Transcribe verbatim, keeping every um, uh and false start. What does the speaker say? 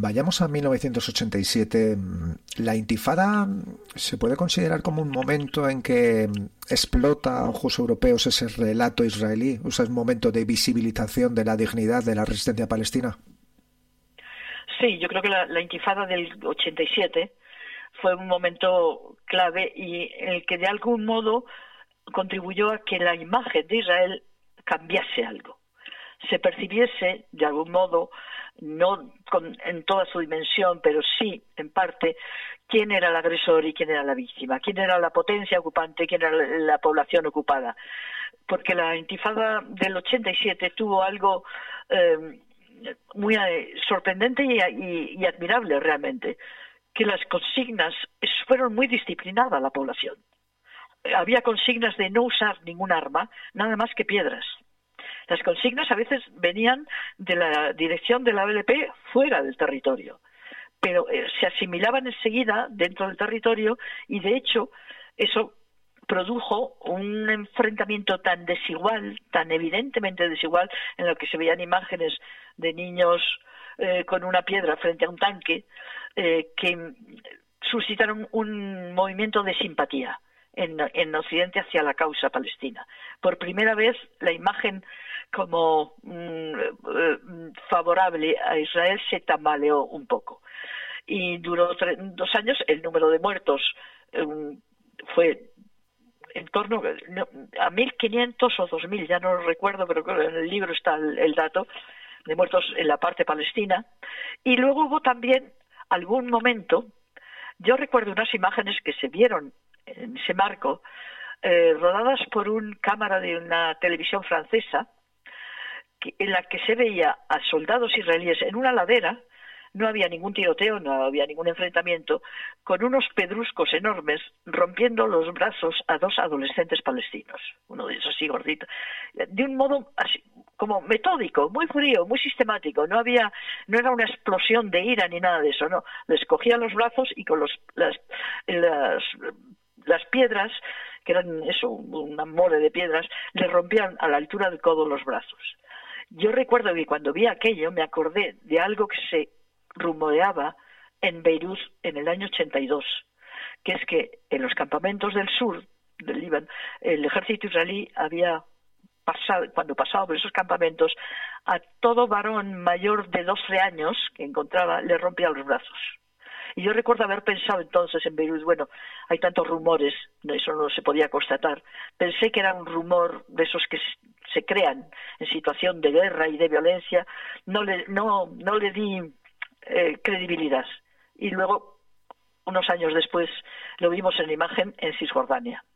vayamos a mil novecientos ochenta y siete, la Intifada se puede considerar como un momento en que explota a ojos europeos ese relato israelí, o sea, es un momento de visibilización de la dignidad de la resistencia palestina. Sí, yo creo que la, la Intifada del ochenta y siete fue un momento clave y en el que de algún modo contribuyó a que la imagen de Israel cambiase algo, se percibiese de algún modo, no con, en toda su dimensión, pero sí en parte, quién era el agresor y quién era la víctima, quién era la potencia ocupante, quién era la, la población ocupada. Porque la Intifada del ochenta y siete tuvo algo eh, muy eh, sorprendente y, y, y admirable realmente, que las consignas fueron muy disciplinadas a la población. Había consignas de no usar ningún arma, nada más que piedras. Las consignas a veces venían de la dirección de la B L P fuera del territorio, pero eh, se asimilaban enseguida dentro del territorio y de hecho eso produjo un enfrentamiento tan desigual, tan evidentemente desigual, en lo que se veían imágenes de niños eh, con una piedra frente a un tanque, eh, que suscitaron un movimiento de simpatía en, en Occidente hacia la causa palestina. Por primera vez la imagen como mm, eh, favorable a Israel se tambaleó un poco. Y duró tres, dos años, el número de muertos eh, fue en torno a mil quinientos o dos mil, ya no lo recuerdo, pero en el libro está el, el dato de muertos en la parte palestina. Y luego hubo también algún momento, yo recuerdo unas imágenes que se vieron en ese marco, eh, rodadas por una cámara de una televisión francesa, que, en la que se veía a soldados israelíes en una ladera. No había ningún tiroteo, no había ningún enfrentamiento, con unos pedruscos enormes rompiendo los brazos a dos adolescentes palestinos, uno de esos así gordito, de un modo así, como metódico, muy frío, muy sistemático. No había, no era una explosión de ira ni nada de eso, no. Les cogían los brazos y con los, las, las, las piedras, que eran eso, una mole de piedras, les rompían a la altura del codo los brazos. Yo recuerdo que cuando vi aquello me acordé de algo que se rumoreaba en Beirut en el año ochenta y dos, que es que en los campamentos del sur del Líbano, el ejército israelí había pasado, cuando pasaba por esos campamentos, a todo varón mayor de doce años que encontraba le rompía los brazos. Y yo recuerdo haber pensado entonces en Beirut, bueno, hay tantos rumores, eso no se podía constatar. Pensé que era un rumor de esos que se crean en situación de guerra y de violencia. No le, no, no le di eh, credibilidad. Y luego, unos años después, lo vimos en imagen en Cisjordania.